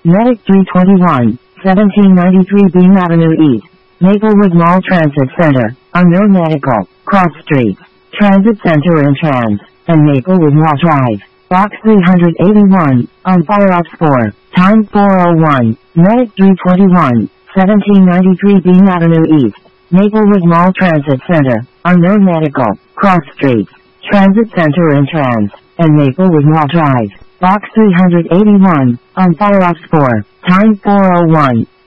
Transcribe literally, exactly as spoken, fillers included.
Medic three twenty-one, seventeen ninety-three Beam Avenue East, Maplewood Mall Transit Center, Unknown Medical, Cross Street, Transit Center in Trans, and Maplewood Mall Drive, Box three eighty-one, on Fire Ops four, time four oh one, Medic three twenty-one, seventeen ninety-three Beam Avenue East, Maplewood Mall Transit Center, Unknown Medical, Cross Street, Transit Center in Trans, and Maplewood Mall Drive, Box three eighty-one, on Fire Ops four, time four oh one.